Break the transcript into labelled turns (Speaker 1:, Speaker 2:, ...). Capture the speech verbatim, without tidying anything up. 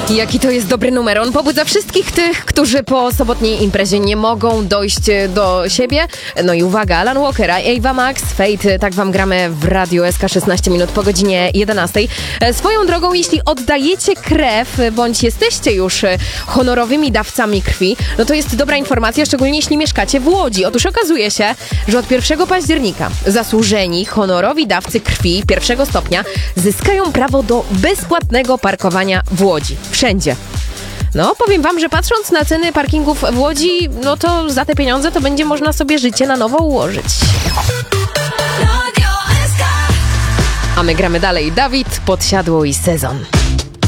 Speaker 1: Jaki to jest dobry numer. On pobudza wszystkich tych, którzy po sobotniej imprezie nie mogą dojść do siebie. No i uwaga, Alan Walker, Ava Max, Fate, tak wam gramy w Radiu S K szesnaście minut po godzinie jedenastej. Swoją drogą, jeśli oddajecie krew, bądź jesteście już honorowymi dawcami krwi, no to jest dobra informacja, szczególnie jeśli mieszkacie w Łodzi. Otóż okazuje się, że od pierwszego października zasłużeni, honorowi dawcy krwi pierwszego stopnia zyskają prawo do bezpłatnego parkowania w Łodzi. Wszędzie. No, powiem wam, że patrząc na ceny parkingów w Łodzi, no to za te pieniądze to będzie można sobie życie na nowo ułożyć. A my gramy dalej. Dawid, Podsiadło i Sezon.